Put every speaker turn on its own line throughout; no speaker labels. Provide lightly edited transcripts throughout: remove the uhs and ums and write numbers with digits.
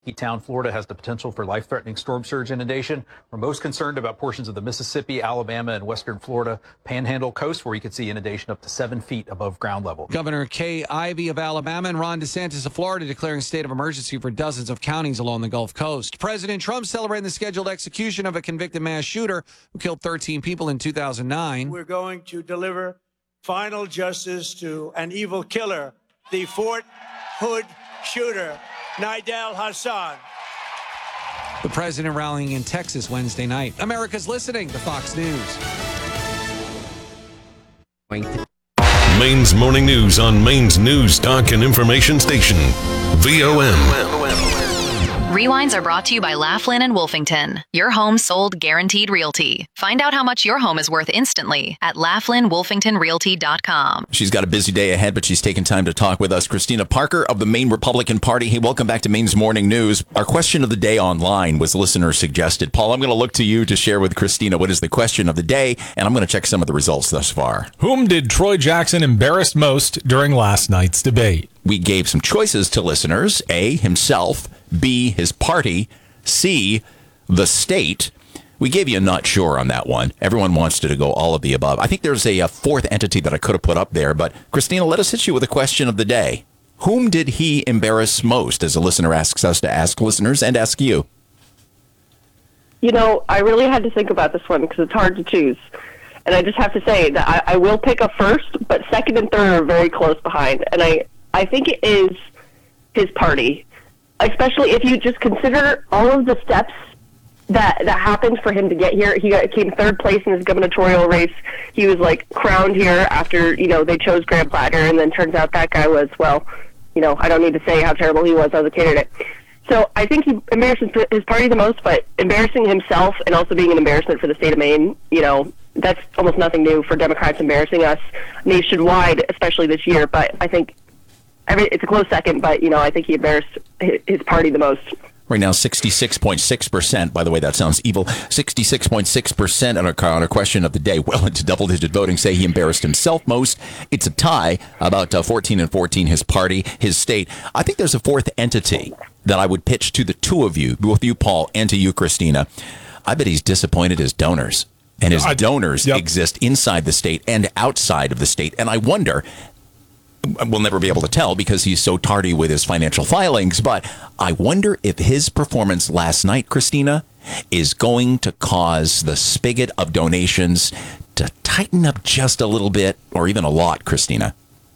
Town, Florida has the potential for life-threatening storm surge inundation. We're most concerned about portions of the Mississippi, Alabama, and western Florida Panhandle coast, where you could see inundation up to 7 feet above ground level.
Governor Kay Ivey of Alabama and Ron DeSantis of Florida declaring a state of emergency for dozens of counties along the Gulf Coast. President Trump celebrating the scheduled execution of a convicted mass shooter who killed 13 people in 2009.
We're going to deliver final justice to an evil killer, the Fort Hood shooter, Nidal Hasan.
The president rallying in Texas Wednesday night. America's listening to Fox News.
Maine's Morning News on Maine's News, Talk and Information Station, VOM.
Rewinds are brought to you by Laughlin and Wolfington. Your home sold guaranteed realty. Find out how much your home is worth instantly at LaughlinWolfingtonRealty.com.
She's got a busy day ahead, but she's taken time to talk with us. Christina Parker of the Maine Republican Party. Hey, welcome back to Maine's Morning News. Our question of the day online was listener suggested. Paul, I'm going to look to you to share with Christina what is the question of the day, and I'm going to check some of the results thus far.
Whom did Troy Jackson embarrass most during last night's debate?
We gave some choices to listeners. A, himself. B, his party. C, the state. We gave you a not sure on that one. Everyone wants to go all of the above. I think there's a fourth entity that I could have put up there, but Christina, let us hit you with a question of the day. Whom did he embarrass most, as a listener asks us to ask listeners and ask you?
You know, I really had to think about this one because it's hard to choose. And I just have to say that I will pick a first, but second and third are very close behind. And I think it is his party, especially if you just consider all of the steps that happened for him to get here. He came third place in his gubernatorial race. He was, crowned here after, they chose Graham Plattner, and then turns out that guy was, I don't need to say how terrible he was as a candidate. So I think he embarrasses his party the most, but embarrassing himself and also being an embarrassment for the state of Maine, that's almost nothing new for Democrats embarrassing us nationwide, especially this year. But I think it's a close second, but, I think he embarrassed his party the most.
Right now, 66.6%. By the way, that sounds evil. 66.6% on a question of the day, well into double-digit voting, say he embarrassed himself most. It's a tie, about 14 and 14, his party, his state. I think there's a fourth entity that I would pitch to the two of you, both you, Paul, and to you, Christina. I bet he's disappointed his donors. And his donors exist inside the state and outside of the state. And I wonder, we'll never be able to tell because he's so tardy with his financial filings, but I wonder if his performance last night, Christina, is going to cause the spigot of donations to tighten up just a little bit or even a lot, Christina.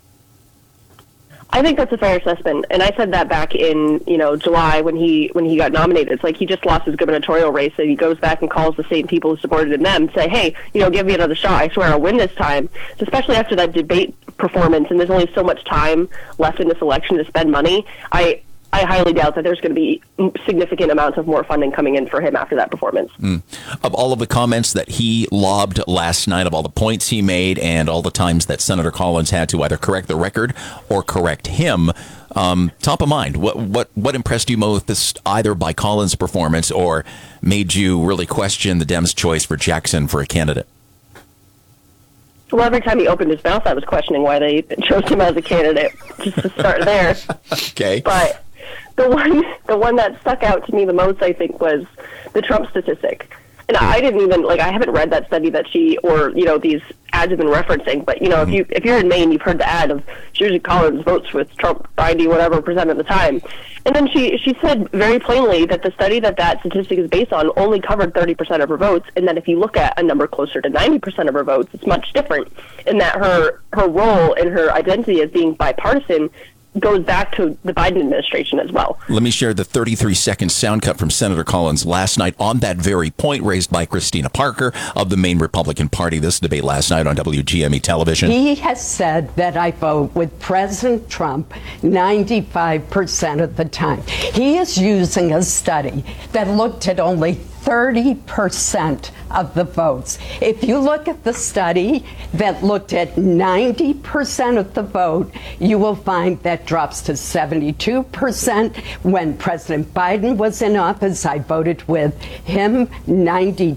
I think that's a fair assessment, and I said that back in July when he got nominated. It's like he just lost his gubernatorial race, and he goes back and calls the same people who supported him and say, hey, give me another shot. I swear I'll win this time. Especially after that debate performance, and there's only so much time left in this election to spend money. I highly doubt that there's going to be significant amounts of more funding coming in for him after that performance.
Of all of the comments that he lobbed last night, of all the points he made, and all the times that Senator Collins had to either correct the record or correct him, top of mind, what impressed you most, either by Collins' performance or made you really question the Dems' choice for Jackson for a candidate?
Well, every time he opened his mouth, I was questioning why they chose him as a candidate, just to start there. Okay. But the one that stuck out to me the most, I think, was the Trump statistic. And I didn't even, I haven't read that study that she, or, these ads have been referencing. But, if you're in Maine, you've heard the ad of Susan Collins votes with Trump 90 whatever percent of the time. And then she said very plainly that the study that statistic is based on only covered 30% of her votes. And that if you look at a number closer to 90% of her votes, it's much different. In that her role and her identity as being bipartisan goes back to the Biden administration as well.
Let me share the 33-second sound cut from Senator Collins last night on that very point raised by Christina Parker of the Maine Republican Party. This debate last night on WGME television.
He has said that I vote with President Trump 95% of the time. He is using a study that looked at only 30% of the votes. If you look at the study that looked at 90% of the vote, you will find that drops to 72%. When President Biden was in office, I voted with him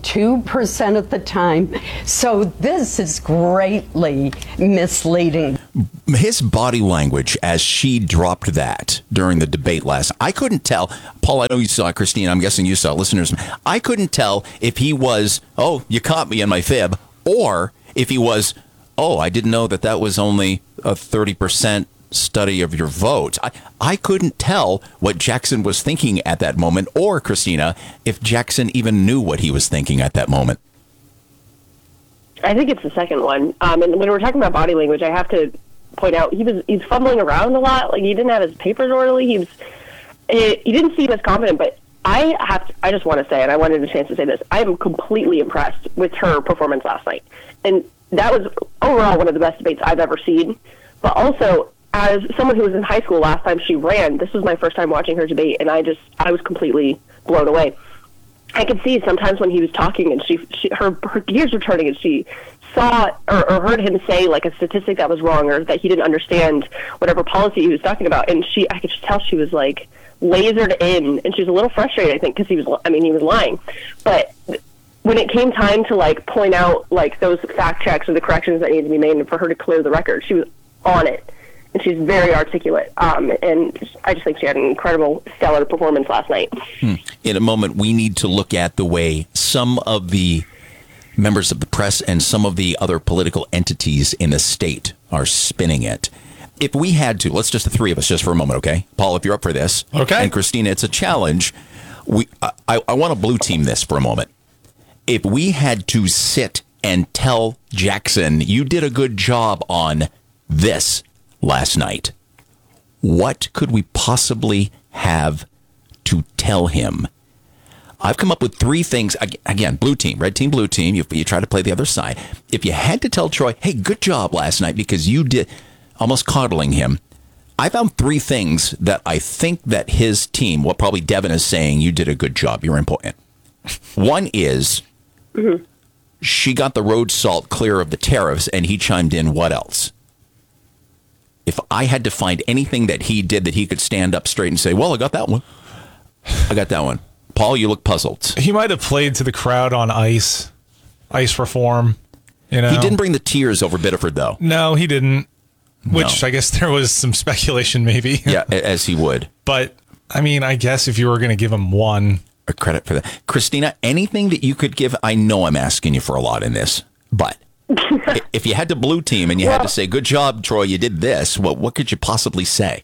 92% of the time. So this is greatly misleading.
his body language as she dropped that during the debate last, I couldn't tell. Paul, I know you saw it. Christine, I'm guessing you saw it. Listeners, I couldn't tell if he was, oh, you caught me in my fib, or if he was, oh, I didn't know that was only a 30% study of your vote. I couldn't tell what Jackson was thinking at that moment, or, Christina, if Jackson even knew what he was thinking at that moment.
I think it's the second one. And when we're talking about body language, I have to point out he's fumbling around a lot. Like, he didn't have his papers orderly. He didn't seem as confident. But I just want to say, and I wanted a chance to say this, I am completely impressed with her performance last night. And that was overall one of the best debates I've ever seen. But also, as someone who was in high school last time she ran, this was my first time watching her debate, and I was completely blown away. I could see sometimes when he was talking and her gears were turning, and she saw or heard him say like a statistic that was wrong, or that he didn't understand whatever policy he was talking about, and I could just tell she was like lasered in, and she was a little frustrated, I think, because he was lying. But when it came time to like point out like those fact checks or the corrections that needed to be made, and for her to clear the record, she was on it. And she's very articulate, and I just think she had an incredible, stellar performance last night.
In a moment, we need to look at the way some of the members of the press and some of the other political entities in the state are spinning it. If we had to, let's just the three of us just for a moment, okay? Paul, if you're up for this.
Okay.
And Christina, it's a challenge. I want to blue team this for a moment. If we had to sit and tell Jackson, you did a good job on this last night, what could we possibly have to tell him? I've come up with three things. Again, blue team, red team, blue team. You try to play the other side. If you had to tell Troy, hey, good job last night because you did, almost coddling him, I found three things that I think that his team, what probably Devin is saying, you did a good job. You're important. One is she got the road salt clear of the tariffs, and he chimed in, what else? If I had to find anything that he did that he could stand up straight and say, well, I got that one. I got that one. Paul, you look puzzled.
He might have played to the crowd on ice reform. You know,
he didn't bring the tears over Biddeford, though.
No, he didn't. Which I guess there was some speculation, maybe.
Yeah, as he would.
But I mean, I guess if you were going to give him one,
a credit for that, Christina, anything that you could give. I know I'm asking you for a lot in this, but if you had to blue team and you had to say, good job, Troy, you did this, what could you possibly say?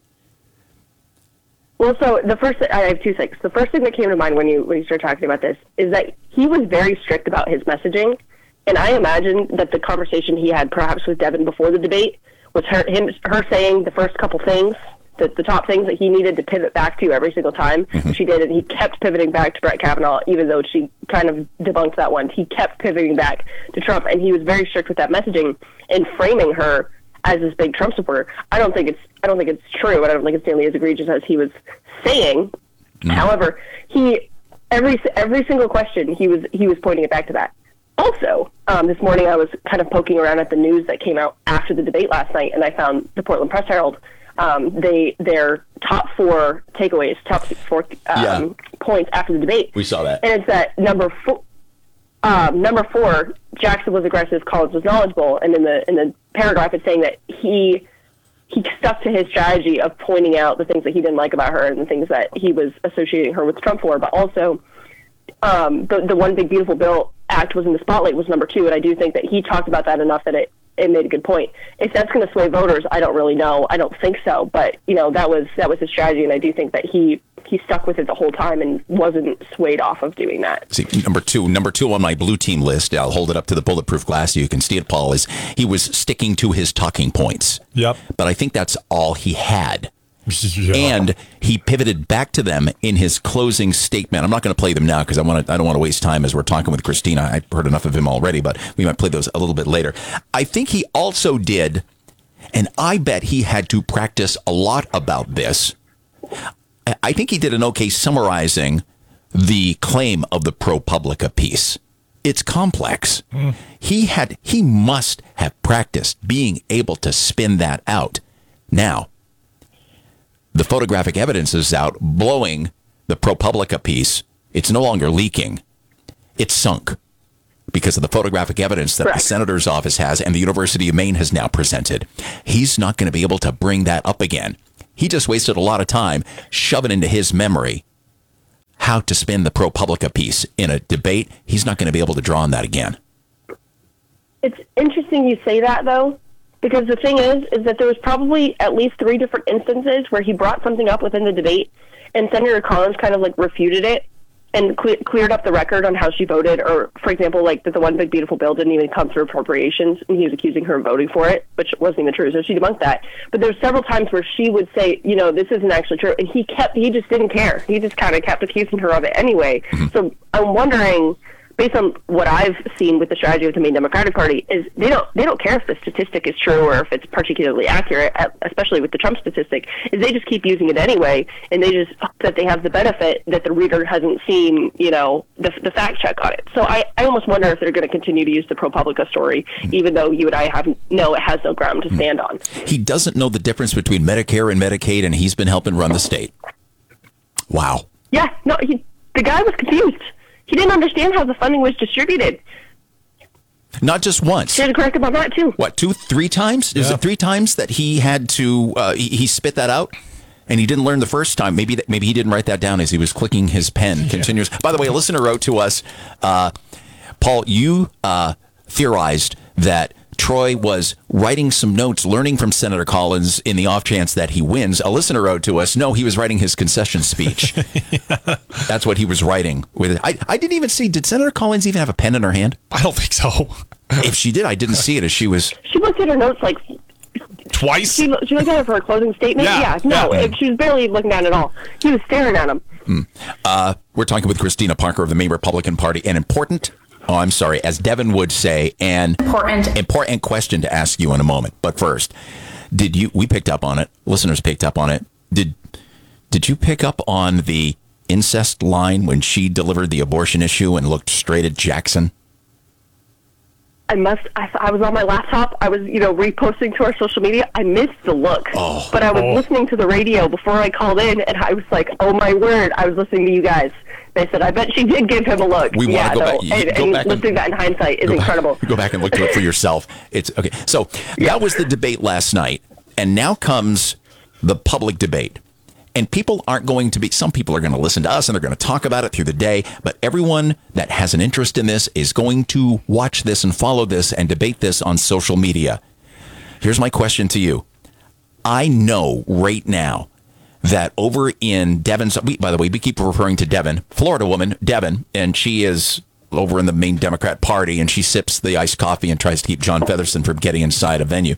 Well, so I have two things. The first thing that came to mind when you started talking about this is that he was very strict about his messaging. And I imagine that the conversation he had perhaps with Devin before the debate was her saying the first couple things, the top things that he needed to pivot back to every single time. She did, and he kept pivoting back to Brett Kavanaugh, even though she kind of debunked that one. He kept pivoting back to Trump, and he was very strict with that messaging and framing her as this big Trump supporter. I don't think it's true, and I don't think it's nearly as egregious as he was saying. However, every single question he was pointing it back to that. Also, this morning I was kind of poking around at the news that came out after the debate last night, and I found the Portland Press Herald. Their top four takeaways, points after the debate.
We saw that,
and it's that number four, Jackson was aggressive, Collins was knowledgeable, and in the paragraph it's saying that he stuck to his strategy of pointing out the things that he didn't like about her and the things that he was associating her with Trump for, but also the One Big Beautiful Bill Act was in the spotlight was number two, and I do think that he talked about that enough that it made a good point. If that's going to sway voters, I don't really know. I don't think so, but that was his strategy, and I do think that he stuck with it the whole time and wasn't swayed off of doing that.
See, number two on my blue team list, I'll hold it up to the bulletproof glass so you can see it, Paul, is he was sticking to his talking points.
Yep.
But I think that's all he had.
Yeah.
And he pivoted back to them in his closing statement. I'm not going to play them now because I don't want to waste time as we're talking with Christina. I've heard enough of him already, but we might play those a little bit later. I think he also did, and I bet he had to practice a lot about this. I think he did an okay summarizing the claim of the ProPublica piece. It's complex. He must have practiced being able to spin that out. Now, the photographic evidence is out blowing the ProPublica piece. It's no longer leaking. It's sunk. because of the photographic evidence that the senator's office has and the University of Maine has now presented. He's not going to be able to bring that up again. He just wasted a lot of time shoving into his memory how to spin the ProPublica piece in a debate. He's not going to be able to draw on that again.
It's interesting you say that, though, because the thing is that there was probably at least 3 different instances where he brought something up within the debate, and Senator Collins kind of like refuted it and cleared up the record on how she voted. Or, for example, like that the one big beautiful bill didn't even come through appropriations, and he was accusing her of voting for it, which wasn't even true. So she debunked that. But there's several times where she would say, you know, this isn't actually true, and he just didn't care. He just kind of kept accusing her of it anyway. So I'm wondering, based on what I've seen with the strategy of the Maine Democratic Party, is they don't care if the statistic is true or if it's particularly accurate, especially with the Trump statistic, is they just keep using it anyway, and they just hope that they have the benefit that the reader hasn't seen, you know, the fact check on it. So I almost wonder if they're going to continue to use the ProPublica story, even though you and I know it has no ground to stand on.
He doesn't know the difference between Medicare and Medicaid, and he's been helping run the state. Wow.
Yeah, no, the guy was confused. He didn't understand how the funding was distributed.
Not just once.
Should have corrected on that, too.
What, 2-3 times? Yeah. Is it 3 times that he had to, he spit that out? And he didn't learn the first time. Maybe he didn't write that down as he was clicking his pen. Continues. By the way, a listener wrote to us, Paul, you theorized that Troy was writing some notes, learning from Senator Collins in the off chance that he wins. A listener wrote to us, no, he was writing his concession speech. That's what he was writing. I didn't even see, did Senator Collins even have a pen in her hand?
I don't think so.
If she did, I didn't see it as she was...
She looked at her notes like...
Twice?
She looked at it for a closing statement? Yeah. She was barely looking at it at all. He was staring at him.
We're talking with Christina Parker of the Maine Republican Party. As Devin would say, an important question to ask you in a moment. But first, we picked up on it, listeners picked up on it. Did you pick up on the incest line when she delivered the abortion issue and looked straight at Jackson?
I was on my laptop. I was, reposting to our social media. I missed the look. But I was listening to the radio before I called in, and I was like, oh, my word, I was listening to you guys. They said, I bet she did give him a look.
We want to go back.
And listening to that in hindsight is incredible.
Go back and look to it for yourself. It's okay. So that was the debate last night, and now comes the public debate. And some people are going to listen to us and they're going to talk about it through the day, but everyone that has an interest in this is going to watch this and follow this and debate this on social media. Here's my question to you. I know right now that over in Devon's, by the way, we keep referring to Devon, Florida woman, Devon, and she is over in the Maine Democrat Party, and she sips the iced coffee and tries to keep John Featherston from getting inside a venue.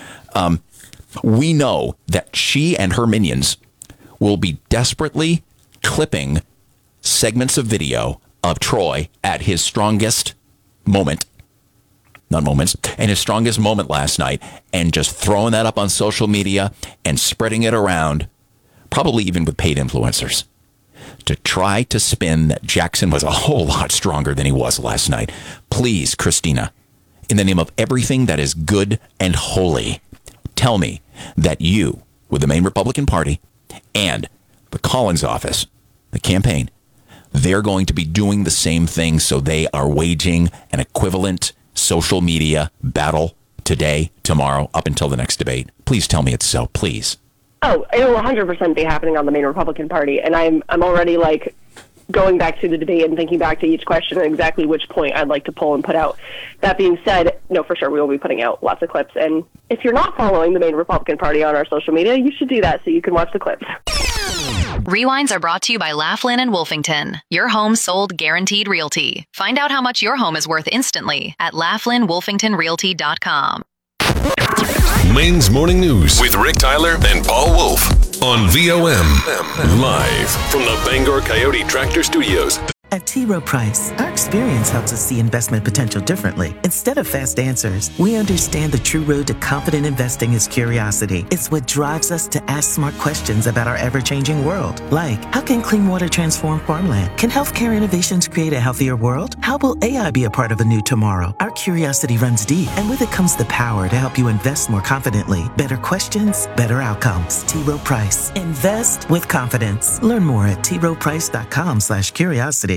We know that she and her minions will be desperately clipping segments of video of Troy at his strongest moment, and his strongest moment last night, and just throwing that up on social media and spreading it around, probably even with paid influencers, to try to spin that Jackson was a whole lot stronger than he was last night. Please, Christina, in the name of everything that is good and holy, tell me that you, with the Maine Republican Party, and the Collins office, the campaign, they're going to be doing the same thing, so they are waging an equivalent social media battle today, tomorrow, up until the next debate. Please tell me it's so, please.
Oh, it will 100% be happening on the Maine Republican Party, and I'm already, going back to the debate and thinking back to each question and exactly which point I'd like to pull and put out. That being said, no, for sure, we will be putting out lots of clips. And if you're not following the Maine Republican Party on our social media, you should do that so you can watch the clips.
Rewinds are brought to you by Laughlin and Wolfington. Your home sold guaranteed realty. Find out how much your home is worth instantly at LaughlinWolfingtonRealty.com.
Maine's Morning News with Rick Tyler and Paul Wolf on VOM. Live from the Bangor Coyote Tractor Studios.
At T. Rowe Price, our experience helps us see investment potential differently. Instead of fast answers, we understand the true road to confident investing is curiosity. It's what drives us to ask smart questions about our ever-changing world. Like, how can clean water transform farmland? Can healthcare innovations create a healthier world? How will AI be a part of a new tomorrow? Our curiosity runs deep, and with it comes the power to help you invest more confidently. Better questions, better outcomes. T. Rowe Price. Invest with confidence. Learn more at troweprice.com/curiosity.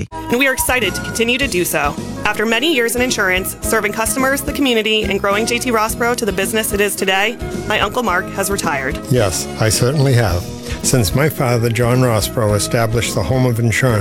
industry.
And we are excited to continue to do so. After many years in insurance, serving customers, the community, and growing JT Rossborough to the business it is today, my Uncle Mark has retired.
Yes, I certainly have. Since my father, John Rossborough, established the Home of Insurance